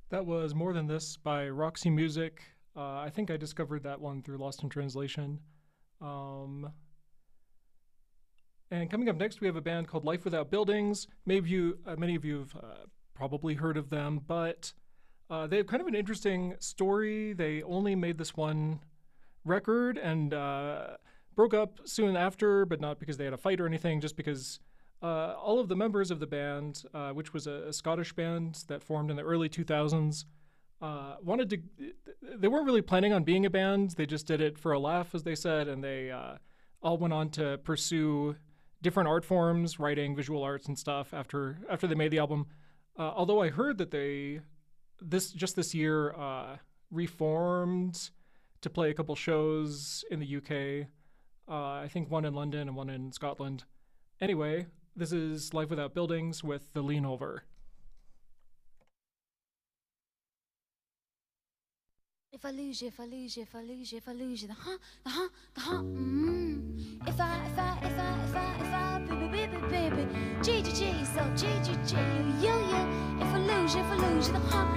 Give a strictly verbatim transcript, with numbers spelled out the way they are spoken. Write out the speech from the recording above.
That was More Than This by Roxy Music. Uh, I think I discovered that one through Lost in Translation. Um, and coming up next, we have a band called Life Without Buildings. Maybe of you, uh, many of you have uh, probably heard of them, but uh, they have kind of an interesting story. They only made this one record and uh, broke up soon after, but not because they had a fight or anything, just because uh, all of the members of the band, uh, which was a, a Scottish band that formed in the early two thousands, uh, wanted to. They weren't really planning on being a band. They just did it for a laugh, as they said, and they uh, all went on to pursue different art forms, writing, visual arts, and stuff after after they made the album. Uh, although I heard that they this just this year uh, reformed to play a couple shows in the U K. Uh, I think one in London and one in Scotland. Anyway, this is Life Without Buildings with The Lean Over. If I lose you, if I lose you, if I lose you, if I lose you, the huh, the huh, the huh, mm. If I, if I, if I, if I, if I, baby, baby, baby, G, G, G, so G, G, G, you, you, you. If I lose you, if I lose you, the huh.